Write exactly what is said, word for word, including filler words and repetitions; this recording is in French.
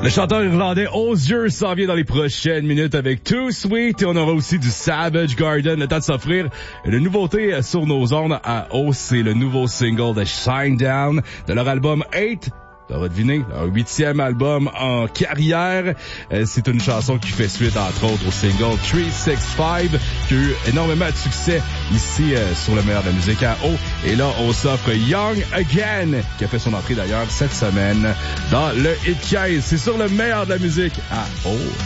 Le chanteur irlandais Osier s'en vient dans les prochaines minutes avec Too Sweet et on aura aussi du Savage Garden. Le temps de s'offrir une nouveauté sur nos ondes à O, c'est le nouveau single de Shinedown de leur album Eight. T'auras deviné, leur huitième album en carrière. Euh, c'est une chanson qui fait suite, entre autres, au single trois cent soixante-quinze, qui a eu énormément de succès ici euh, sur le meilleur de la musique à O. Et là, on s'offre Young Again, qui a fait son entrée d'ailleurs cette semaine dans le Hit quinze. C'est sur le meilleur de la musique à O.